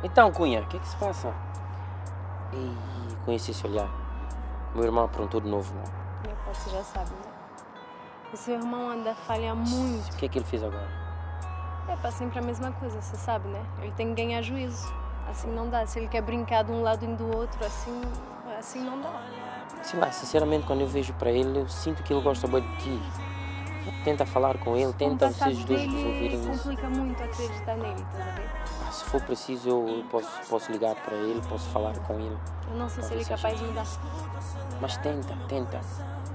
Então, Cunha, o que é que se passa? Ei, conheci esse olhar. Meu irmão aprontou de novo, não? Meu pai, você já sabe, né? O seu irmão anda falha muito. O que é que ele fez agora? É para sempre a mesma coisa, você sabe, né? Ele tem que ganhar juízo. Assim não dá. Se ele quer brincar de um lado e do outro, assim não dá. Sei lá, sinceramente, quando eu vejo para ele, eu sinto que ele gosta bem de ti. Tenta falar com ele, tenta vocês dois resolverem isso. Complica muito acreditar nele, estás a ver? Se for preciso, eu posso ligar para ele, posso falar com ele. Eu não sei se ele é capaz de mudar. Mas tenta.